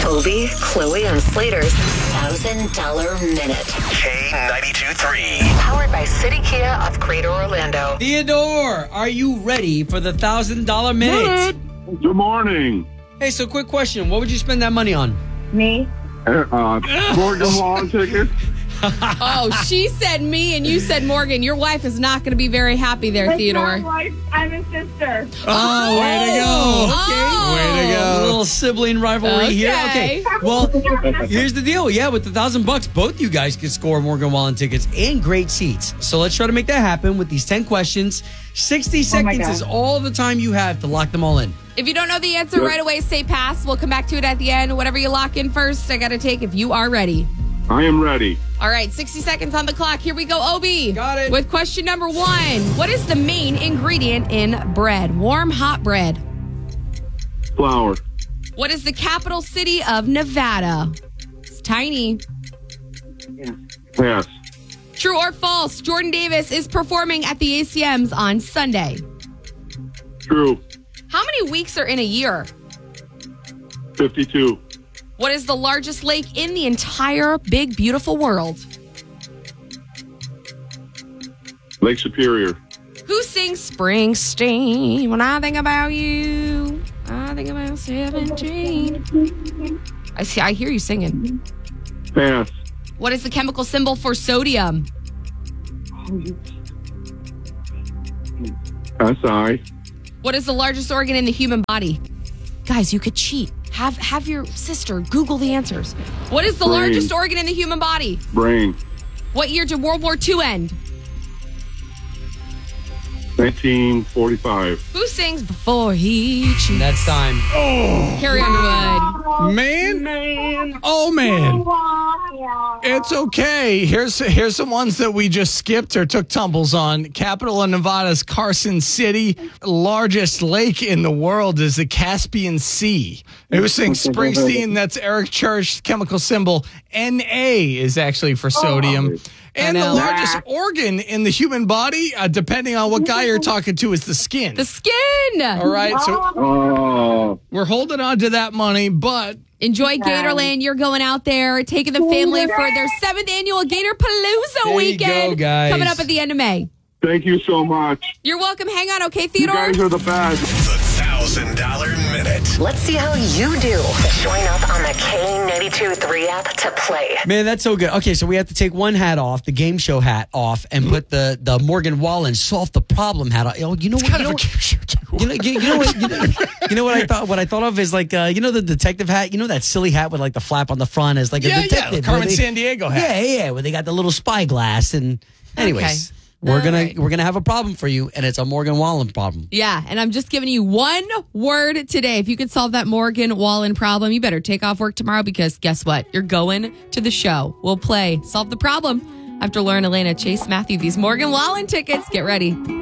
Obie, Chloe, and Slater's $1,000 Minute. K92-3. Powered by City Kia of Greater Orlando. Theodore, are you ready for the $1,000 Minute? Good morning. Hey, so quick question. What would you spend that money on? Me? Morgan Wallen tickets. Oh, she said me and you said Morgan. Your wife is not going to be very happy there, Theodore. My wife, I'm a sister. Oh, way to go. Oh. Way to go. A little sibling rivalry here. Okay. Well, here's the deal. Yeah, with the $1,000, both you guys can score Morgan Wallen tickets and great seats. So let's try to make that happen with these 10 questions. 60 seconds is all the time you have to lock them all in. If you don't know the answer right away, say pass. We'll come back to it at the end. Whatever you lock in first, I got to take if you are ready. I am ready. All right, 60 seconds on the clock. Here we go, Obi. Got it. With question number 1. What is the main ingredient in bread? Warm, hot bread. Flour. What is the capital city of Nevada? It's tiny. Pass. True or false? Jordan Davis is performing at the ACMs on Sunday. True. How many weeks are in a year? 52. What is the largest lake in the entire big, beautiful world? Lake Superior. Who sings Springsteen? When I think about you, I think about 17. I hear you singing. Pass. What is the chemical symbol for sodium? SI. What is the largest organ in the human body? Guys, you could cheat. Have your sister Google the answers. What is the Brain. largest organ in the human body? Brain. What year did World War II end? 1945. Who sings Before He Cheats? That's time. Carrie Underwood. Man. Oh, man. It's okay. Here's some ones that we just skipped or took tumbles on. Capital of Nevada's Carson City. Largest lake in the world is the Caspian Sea. It was saying Springsteen. That's Eric Church. Chemical symbol Na is actually for sodium. And the largest organ in the human body, depending on what guy you're talking to, is the skin. The skin. All right, so we're holding on to that money, but Enjoy Gatorland. You're going out there, taking the family for their 7th annual Gator Palooza There you weekend. go, guys. Coming up at the end of May. Thank you so much. You're welcome. Hang on, okay, You Theodore? guys are the best. The $1,000 Minute. Let's see how you do. Join up on the K92-3 app to play. Man, that's so good. Okay, so we have to take one hat off, the game show hat off, and put the Morgan Wallen solve the problem hat on. Oh, you know what? kind of a game show, too. You know what I thought? What I thought of is like the detective hat. You know that silly hat with like the flap on the front as like a detective. the Carmen Sandiego hat. Yeah, where they got the little spyglass. And anyways, we're gonna have a problem for you, and it's a Morgan Wallen problem. Yeah, and I'm just giving you one word today. If you could solve that Morgan Wallen problem, you better take off work tomorrow because guess what? You're going to the show. We'll play Solve the Problem after Lauren Elena, Chase Matthew, these Morgan Wallen tickets. Get ready.